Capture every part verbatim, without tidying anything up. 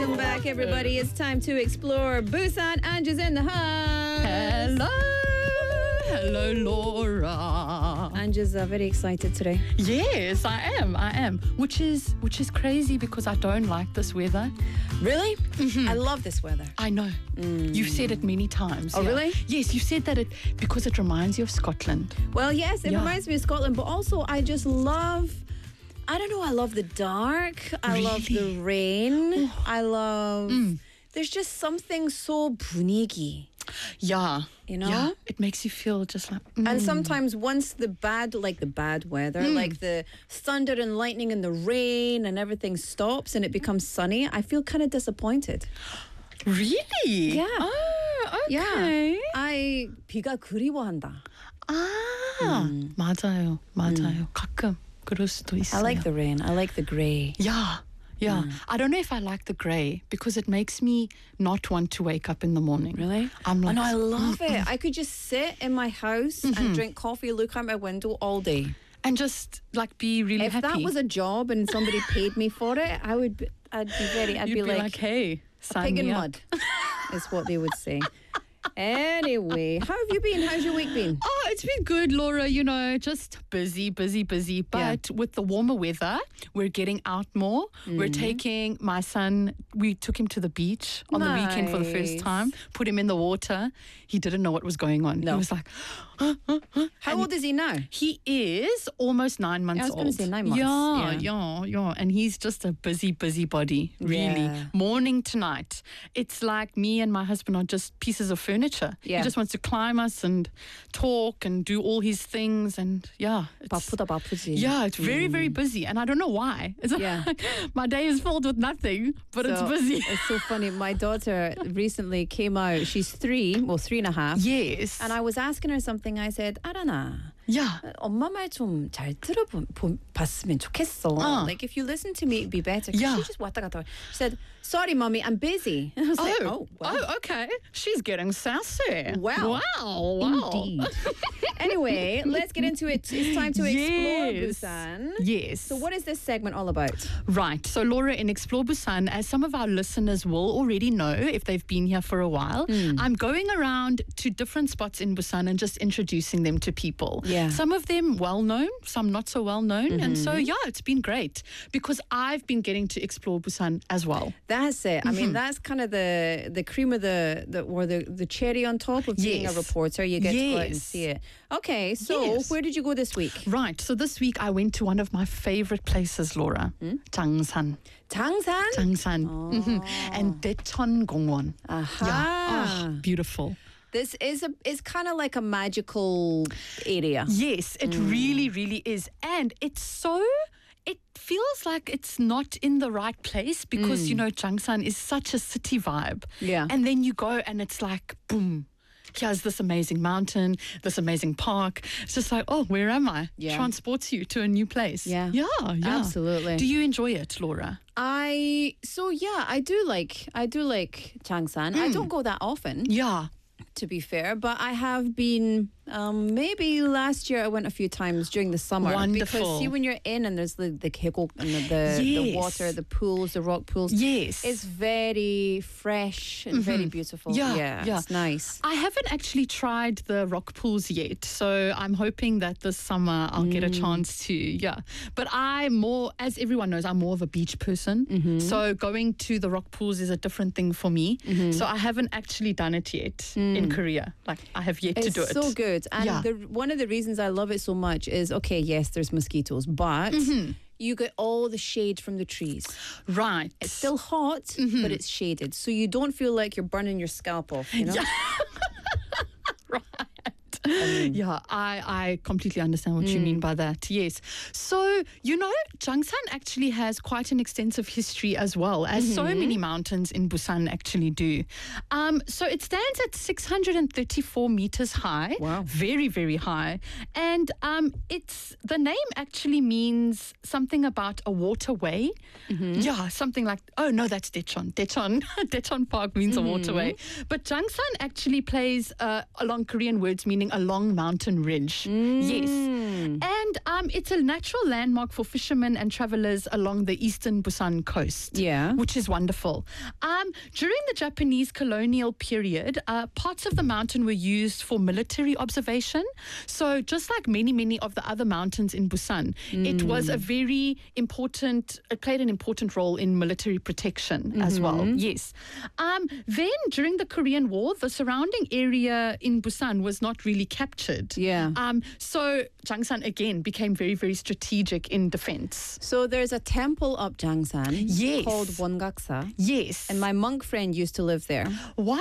Welcome back, everybody. It's time to explore Busan. Anju's in the house. Hello. Hello, Laura. Anju's uh, very excited today. Yes, I am. I am. Which is which is crazy because I don't like this weather. Really? Mm-hmm. I love this weather. I know. Mm. You've said it many times. Oh, yeah. really? Yes, you said that it because it reminds you of Scotland. Well, yes, it yeah. reminds me of Scotland, but also I just love... I don't know, I love the dark. I really? love the rain. I love... Mm. There's just something so 분위기. Yeah. You know? Yeah. It makes you feel just like... Mm. And sometimes once the bad, like the bad weather, mm. like the thunder and lightning and the rain and everything stops and it becomes sunny, I feel kind of disappointed. Really? Yeah. Oh, okay. Yeah. I 비가 그리워한다. 아, 음. 맞아요. 맞아요. 음. 가끔 그럴 수도 있어요. I like the rain. I like the grey. Yeah. Yeah, mm. I don't know if I like the grey because it makes me not want to wake up in the morning. Really? I'm like, oh, no, I love mm-mm. it. I could just sit in my house mm-hmm. and drink coffee, look out my window all day. And just like be really if happy. If that was a job and somebody paid me for it, I would be, I'd be very, I'd You'd be, be like, like, hey, sign pig in me mud is what they would say. Anyway, how have you been? How's your week been? Oh, it's been good, Laura. You know, just busy, busy, busy. But yeah. with the warmer weather, we're getting out more. Mm-hmm. We're taking my son, we took him to the beach on nice. the weekend for the first time, put him in the water. He didn't know what was going on. No. He was like, huh, huh, huh. How and old is he now? He is almost nine months old. I was going to say nine months. Yeah, yeah, yeah, yeah. And he's just a busy, busy body, really. Yeah. Morning to night. It's like me and my husband are just pieces of furniture. Yeah. He just wants to climb us and talk and do all his things. And yeah. It's, 바쁘다, 바쁘지. yeah, it's very, very busy. And I don't know why. It's yeah. like my day is filled with nothing, but so, it's busy. It's so funny. My daughter recently came out. She's three, well, three and a half. Yes. And I was asking her something. I said, Arana, yeah. 엄마 말 좀 잘 들어봤으면 좋겠어. Uh. Like, if you listen to me, it'd be better. Yeah. She just 왔다 갔다. She said, sorry, mommy, I'm busy. And I was oh, like, oh, wow. oh, okay. She's getting sassy. Wow. Wow. Wow. Indeed. Anyway, let's get into it. It's time to explore yes. Busan. Yes. So what is this segment all about? Right. So, Laura, in Explore Busan, as some of our listeners will already know if they've been here for a while, mm. I'm going around to different spots in Busan and just introducing them to people. Yeah. Some of them well-known, some not so well-known. Mm-hmm. And so, yeah, it's been great because I've been getting to explore Busan as well. That's it. Mm-hmm. I mean, that's kind of the, the cream of the, the or the, the cherry on top of being yes. a reporter. You get yes. to go out and see it. Okay, so yes. where did you go this week? Right. So this week I went to one of my favorite places, Laura. Hmm? Changsan. Changsan? Changsan. Oh. Mm-hmm. And Daecheon Gongwon. Aha. Yeah. Oh, beautiful. This is a is kind of like a magical area. Yes, it mm. really, really is. And it's so, it feels like it's not in the right place because, mm. you know, Changsan is such a city vibe. Yeah. And then you go and it's like, boom. Here's this amazing mountain, this amazing park. It's just like, oh, where am I? Yeah. Transports you to a new place. Yeah. Yeah, yeah. Absolutely. Do you enjoy it, Laura? I, so yeah, I do like, I do like Changsan. Mm. I don't go that often. Yeah. To be fair, but I have been, um, maybe last year I went a few times during the summer. Wonderful. Because see, when you're in and there's the the kegguk and the the, yes. the water, the pools, the rock pools. Yes. It's very fresh and mm-hmm. very beautiful. Yeah, yeah, yeah, it's nice. I haven't actually tried the rock pools yet, so I'm hoping that this summer I'll mm. get a chance to, yeah. But I'm more, as everyone knows, I'm more of a beach person. Mm-hmm. So going to the rock pools is a different thing for me. Mm-hmm. So I haven't actually done it yet mm. in Korea. Like, I have yet it's to do it. It's so good. And yeah. the, one of the reasons I love it so much is, okay, yes, there's mosquitoes, but mm-hmm. you get all the shade from the trees. Right. It's still hot, mm-hmm. but it's shaded. So you don't feel like you're burning your scalp off, you know? Yeah. Right. I mean, yeah, I, I completely understand what mm. you mean by that. Yes. So, you know, Changsan actually has quite an extensive history as well, as mm-hmm. so many mountains in Busan actually do. Um, so it stands at six hundred thirty-four meters high. Wow. Very, very high. And um, it's the name actually means something about a waterway. Mm-hmm. Yeah, something like, oh, no, that's Daecheon. Daecheon. Daecheon Park means mm-hmm. a waterway. But Changsan actually plays uh, along Korean words meaning a long mountain ridge. Mm. Yes. And um, it's a natural landmark for fishermen and travelers along the eastern Busan coast. Yeah. Which is wonderful. Um, during the Japanese colonial period, uh, parts of the mountain were used for military observation. So just like many, many of the other mountains in Busan, mm. it was a very important, it played an important role in military protection mm-hmm. as well. Yes. Um, then during the Korean War, the surrounding area in Busan was not really captured. Yeah. Um, so Jangsan again became very, very strategic in defense. So there's a temple up Jangsan yes. called Wongaksa. Yes. And my monk friend used to live there. Wow.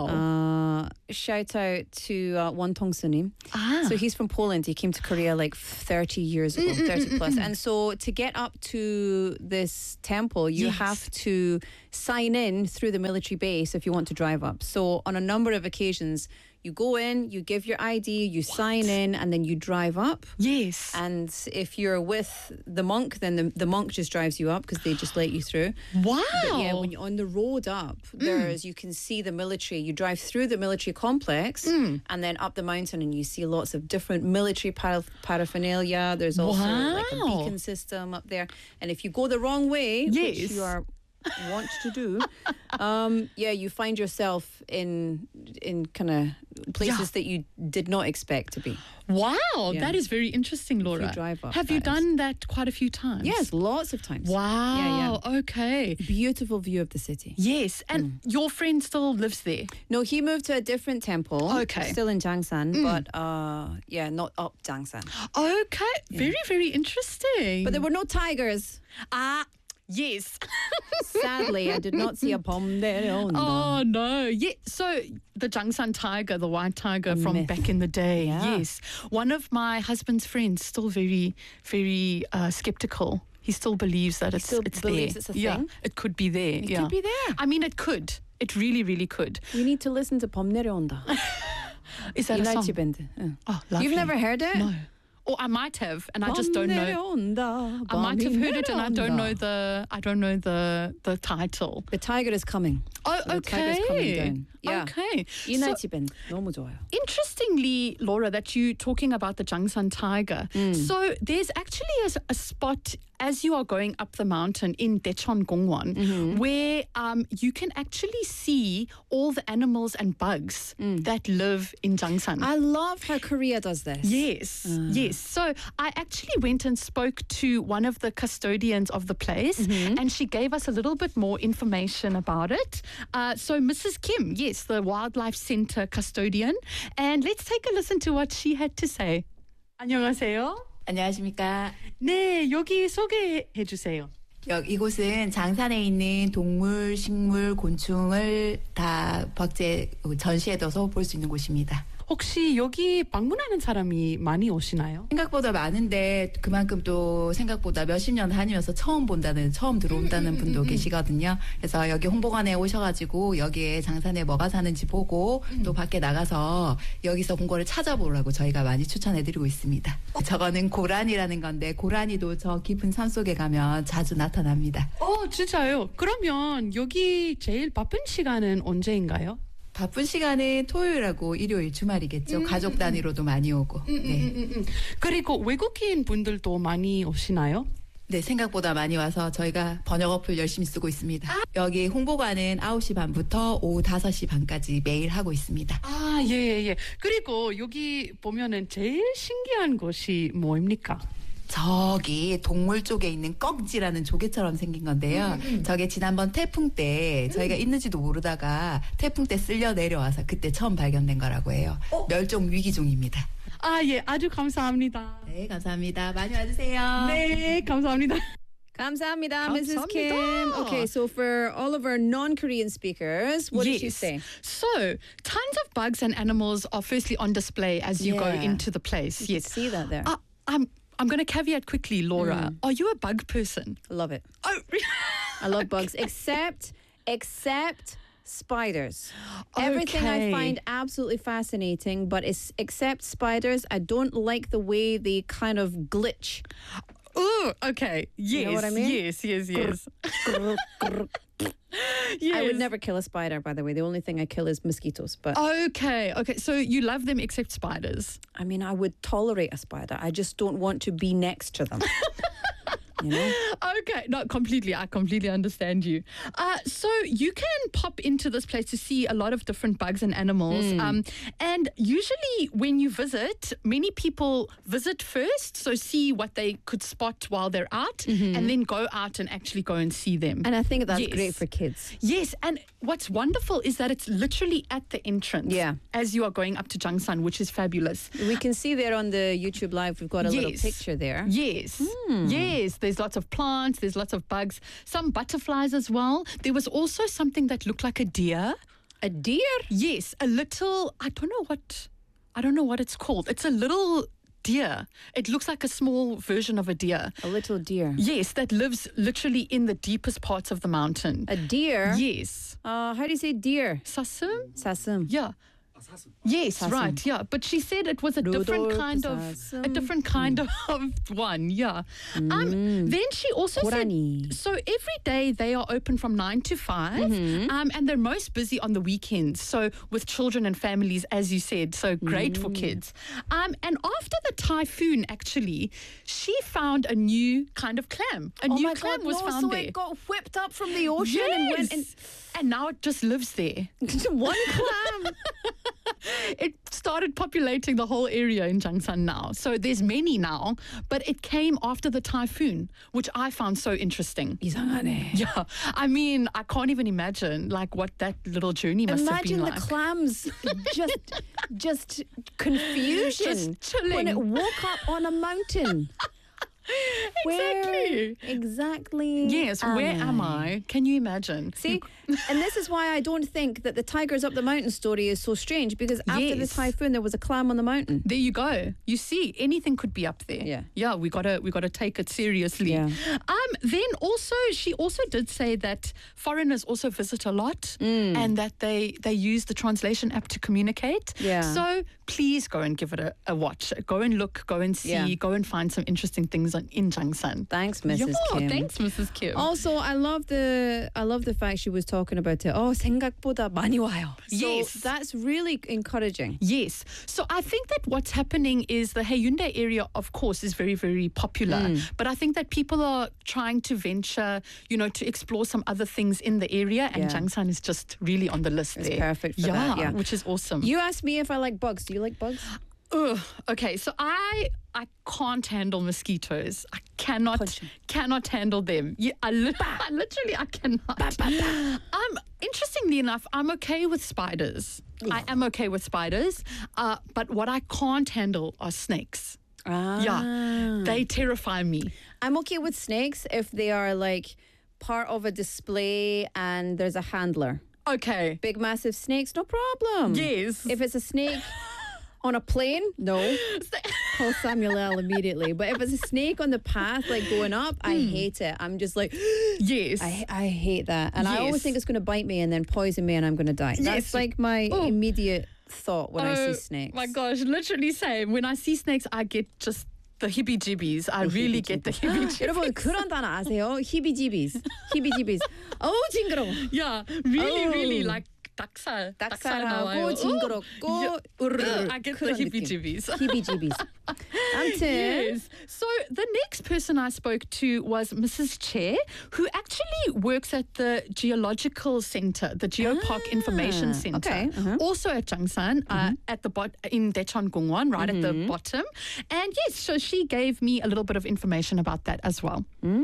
Uh, shout out to uh, Wontong Sunim. Ah. So he's from Poland. He came to Korea like thirty years ago, mm, thirty plus. Mm, mm, and so to get up to this temple, you yes. have to sign in through the military base if you want to drive up. So on a number of occasions, you go in, you give your I D, you what? sign in, and then you drive up. Yes. And if you're with the monk, then the, the monk just drives you up because they just let you through. Wow. But yeah, when you're on the road up, mm. there's you can see the military. You drive through the military complex mm. and then up the mountain, and you see lots of different military para- paraphernalia. There's also wow. like a beacon system up there. And if you go the wrong way, yes. which you are want to do, um, yeah, you find yourself in in kind of places yeah. that you did not expect to be. Wow, yeah. that is very interesting, Laura. If you drive up, Have you is. done that quite a few times? Yes, lots of times. Wow, yeah, yeah. okay. Beautiful view of the city. Yes, and mm. your friend still lives there? No, he moved to a different temple. Okay. Still in Jangsan, mm. but uh, yeah, not up Jangsan. Okay, yeah. very, very interesting. But there were no tigers. Ah, yes. Sadly, I did not see a pomderon. Oh, no. Yeah. So the Jangsan tiger, the white tiger a from myth. back in the day. Yeah. Yes. One of my husband's friends still very, very uh, skeptical. He still believes that he it's, still it's believes there. It's a yeah, thing? It could be there. It yeah. could be there. I mean, it could. It really, really could. You need to listen to pomneronda. Is that a song? Band. Uh. Oh, lovely. You've never heard it? No. Or I might have, and I just don't know. I might have heard it, and I don't know the. I don't know the the title. The tiger is coming. Oh, so okay. The tiger is coming down. Yeah. Okay. United Band. 너무 좋아요. Interestingly, Laura, that you talking about the Jangsan tiger. Mm. So there's actually a, a spot as you are going up the mountain in Daecheon Gongwon, mm-hmm. where um, you can actually see all the animals and bugs mm. that live in Jangsan. I love how Korea does this. Yes, uh. yes. So I actually went and spoke to one of the custodians of the place, mm-hmm. and she gave us a little bit more information about it. Uh, so Missus Kim, yes, the Wildlife Center custodian, and let's take a listen to what she had to say. 안녕하세요. 안녕하십니까. 네, 여기 소개해 주세요. 이곳은 장산에 있는 동물, 식물, 곤충을 다 박제 전시해둬서 볼 수 있는 곳입니다. 혹시 여기 방문하는 사람이 많이 오시나요? 생각보다 많은데 그만큼 또 생각보다 몇십 년 다니면서 처음 본다는, 처음 들어온다는 음, 음, 분도 음, 음. 계시거든요. 그래서 여기 홍보관에 오셔가지고 여기에 장산에 뭐가 사는지 보고 음. 또 밖에 나가서 여기서 공고를 찾아보라고 저희가 많이 추천해드리고 있습니다. 어? 저거는 고란이라는 건데 고란이도 저 깊은 산속에 가면 자주 나타납니다. 어, 진짜요? 그러면 여기 제일 바쁜 시간은 언제인가요? 바쁜 시간은 토요일하고 일요일 주말이겠죠. 음, 가족 단위로도 많이 오고. 음, 네. 음, 음, 음. 그리고 외국인 분들도 많이 오시나요? 네, 생각보다 많이 와서 저희가 번역 어플 열심히 쓰고 있습니다. 아. 여기 홍보관은 아홉 시 반부터 오후 다섯 시 반까지 매일 하고 있습니다. 아, 예, 예, 예. 그리고 여기 보면은 제일 신기한 것이 뭐입니까? 저기 동물 쪽에 있는 꺽지라는 조개처럼 생긴 건데요. 음, 음. 저게 지난번 태풍 때 저희가 음. 있는지도 모르다가 태풍 때 쓸려 내려와서 그때 처음 발견된 거라고 해요. 어? 멸종 위기종입니다. 아, 예, 아주 감사합니다. 네, 감사합니다. 많이 와주세요. 네, 감사합니다. 감사합니다, Missus Kim. Okay, so for all of our non-Korean speakers, what yes. did you say? So, tons of bugs and animals are firstly on display as you yeah. go into the place. You yes, can see that there. Uh, I'm I'm going to caveat quickly, Laura. Mm. Are you a bug person? Love it. Oh, really? I love bugs, except, except spiders. Okay. Everything I find absolutely fascinating, but it's, except spiders, I don't like the way they kind of glitch. Oh, okay. Yes. You know what I mean? Yes, yes, yes. Yes. I would never kill a spider, by the way. The only thing I kill is mosquitoes. But Okay, okay. So you love them except spiders. I mean, I would tolerate a spider. I just don't want to be next to them. You know? Okay, no, completely. I completely understand you. Uh, so you can pop into this place to see a lot of different bugs and animals. Mm. Um, and usually when you visit, many people visit first, so see what they could spot while they're out, Mm-hmm. and then go out and actually go and see them. And I think that's Yes. great for kids. Yes, and what's wonderful is that it's literally at the entrance Yeah. as you are going up to Jangsan, which is fabulous. We can see there on the YouTube Live, we've got a little Yes. picture there. Yes, yes. There's lots of plants, there's lots of bugs, some butterflies as well. There was also something that looked like a deer. A deer? Yes, a little, I don't know what, I don't know what it's called. It's a little deer. It looks like a small version of a deer. A little deer. Yes, that lives literally in the deepest parts of the mountain. A deer? Yes. Uh, how do you say deer? Sasum? Sasum. Yeah. Yes, Sasum. right. Yeah, but she said it was a different Rudolph kind of a Sasum. different kind of one. Yeah. Um. Then she also Korani. said so every day they are open from nine to five, um, and they're most busy on the weekends. So with children and families, as you said, so great for kids. Um. And after the typhoon, actually, she found a new kind of clam. A Oh new my clam God, was no, found so there. it got whipped up from the ocean yes. and went and and now it just lives there. one clam. It started populating the whole area in Jangsan now. So there's many now, but it came after the typhoon, which I found so interesting. 이상하네. Yeah, I mean, I can't even imagine like what that little journey must Imagine have the been like. clams just just confusion Just chilling. when it woke up on a mountain. Exactly. Where exactly. Yes, where am I? Can you imagine? See, and this is why I don't think that the tigers up the mountain story is so strange, because after the Yes. typhoon there was a clam on the mountain. There you go. You see, anything could be up there. Yeah. Yeah, we gotta we gotta take it seriously. Yeah. Um, then also she also did say that foreigners also visit a lot and that they they use the translation app to communicate. Yeah. So please go and give it a, a watch. Go and look, go and see, Yeah. go and find some interesting things on, in Jangsan. Thanks, Missus Yeah, Kim. thanks, Missus Kim. Also, I love the I love the fact she was talking about it. Oh, 생각보다 많이 와요. So Yes. that's really encouraging. Yes. So I think that what's happening is the Hyundai area, of course, is very, very popular. But I think that people are trying to venture, you know, to explore some other things in the area. And Yeah. Jangsan is just really on the list It's there. perfect for that, yeah. which is awesome. You asked me if I like bugs. Do you like bugs? Ugh, okay, so I I can't handle mosquitoes. I cannot Punch 'em. cannot handle them. Yeah, I, li- I literally I cannot. Um, interestingly enough, I'm okay with spiders. I am okay with spiders. Uh, but what I can't handle are snakes. Ah. Yeah, they terrify me. I'm okay with snakes if they are like part of a display and there's a handler. Okay. Big massive snakes, no problem. Yes. If it's a snake on a plane, no. Call Samuel L immediately. But if it's a snake on the path, like going up, I hate it. I'm just like, Yes. I, I hate that. And I always Yes. think it's going to bite me and then poison me and I'm going to die. That's Yes. like my Oh. immediate thought when I Oh, see snakes. My gosh, literally same. When I see snakes, I get just the heebie-jeebies. I really get the heebie-jeebies. 여러분 그런 단어 아세요? 히비지비스. 히비지비스. 어우 징그러워. Yeah, really, Oh. really like 닭살. 닭살 나와요. 딱살하고 징그럽고 Yeah. 으르르 I get the 그런 느낌. heebie-jeebies. 히비지비스. 아무튼 Yes. So the next person I spoke to was Missus Che, who actually works at the Geological Center, the Geopark Ah, Information Center, okay, uh-huh. also at Jangsan, uh, at the bot in Daecheon Gungwon, right at the bottom. And yes, so she gave me a little bit of information about that as well.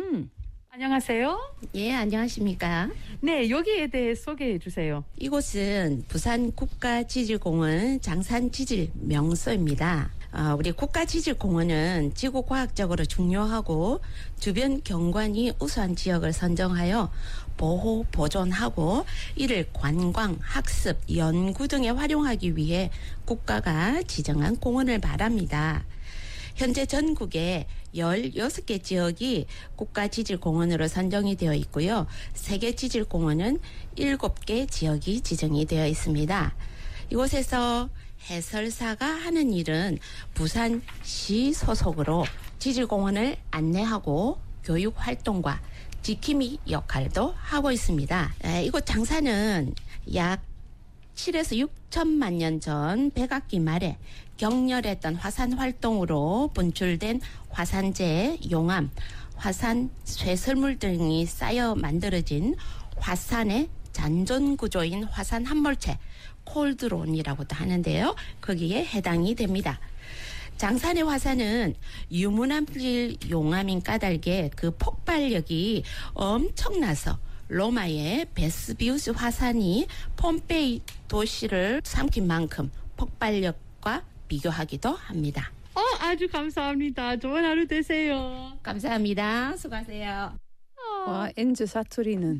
안녕하세요. 예, 안녕하십니까. 네, 여기에 대해 소개해 주세요. 이곳은 부산 국가지질공원 장산지질 명소입니다. 어, 우리 국가지질공원은 지구과학적으로 중요하고 주변 경관이 우수한 지역을 선정하여 보호, 보존하고 이를 관광, 학습, 연구 등에 활용하기 위해 국가가 지정한 공원을 말합니다. 현재 전국에 열여섯 개 지역이 국가지질공원으로 선정이 되어 있고요. 세계지질공원은 일곱 개 지역이 지정이 되어 있습니다. 이곳에서 해설사가 하는 일은 부산시 소속으로 지질공원을 안내하고 교육 활동과 지킴이 역할도 하고 있습니다. 에, 이곳 장산은 약 칠에서 육천만 년 전 백악기 말에 격렬했던 화산 활동으로 분출된 화산재, 용암, 화산 쇠설물 등이 쌓여 만들어진 화산의 잔존 구조인 화산 함몰체 콜드론이라고도 하는데요. 거기에 해당이 됩니다. 장산의 화산은 유문암질 용암인 까닭에 그 폭발력이 엄청나서 로마의 베스비우스 화산이 폼페이 도시를 삼킨 만큼 폭발력과 비교하기도 합니다. 어, 아주 감사합니다. 좋은 하루 되세요. 감사합니다. 수고하세요. 와, 엔즈 사투리는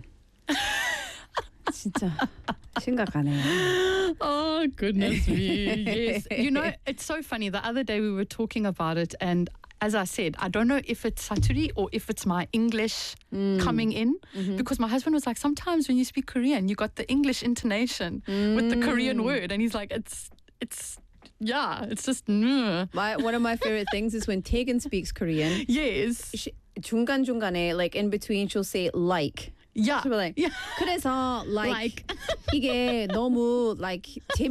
진짜 심각하네요. Oh, goodness me. Yes. You know, it's so funny. The other day we were talking about it, and as I said, I don't know if it's Saturi or if it's my English mm. coming in, mm-hmm. because my husband was like, sometimes when you speak Korean, you got the English intonation mm. with the Korean word. And he's like, it's, it's, yeah, it's just, mm. My, one of my favorite things is when Tegan speaks Korean. Yes. She, 중간중간에, like in between, she'll say like. Yeah. She'll be like, yeah. 그래서 like, like. 이게 너무 like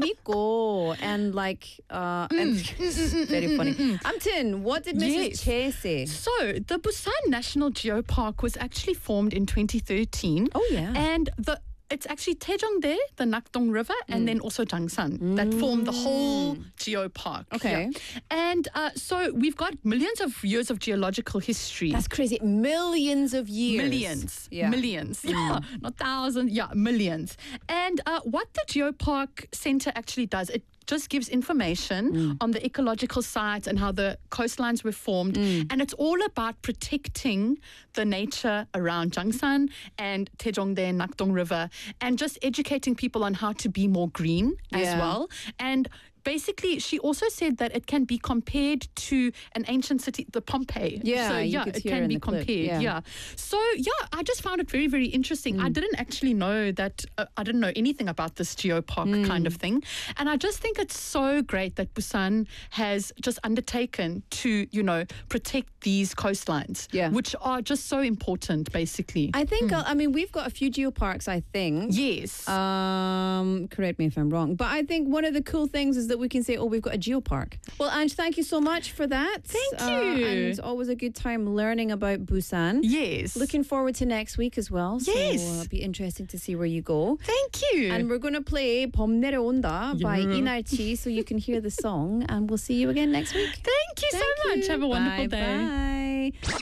재밌고 and like uh mm. and it's very funny. 아무튼, what did Missus Yes. Che say? So the Busan National Geopark was actually formed in twenty thirteen. Oh yeah. And the it's actually Taejongdae, the Nakdong River, and then also Jangsan mm. that form the whole geopark. Okay. Yeah. And uh, so we've got millions of years of geological history. That's crazy. Millions of years. Millions. Yeah. Millions. Yeah. Not thousands. Yeah, millions. And uh, what the Geopark Center actually does, it just gives information mm. on the ecological sites and how the coastlines were formed. Mm. And it's all about protecting the nature around Jangsan and Taejongdae and Nakdong River, and just educating people on how to be more green as Yeah. well. And basically, she also said that it can be compared to an ancient city, the Pompeii. Yeah, so, you yeah, could it hear can in be the clip, compared. yeah. Yeah. So, yeah, I just found it very, very interesting. I didn't actually know that, uh, I didn't know anything about this geopark kind of thing. And I just think it's so great that Busan has just undertaken to, you know, protect these coastlines, Yeah. which are just so important, basically. I think, uh, I mean, we've got a few geoparks, I think. yes. Um, correct me if I'm wrong, but I think one of the cool things is that we can say, "Oh, we've got a geopark." Well, Ange, thank you so much for that. Thank Uh, you. and it's always a good time learning about Busan. yes. Looking forward to next week as well. So Yes. uh, it'll be interesting to see where you go. Thank you. And we're going to play 봄 내려온다 by Yeah. Inarchi, so you can hear the song. And we'll see you again next week. Thank you so Thank much. you. Have a wonderful Bye, day. Bye.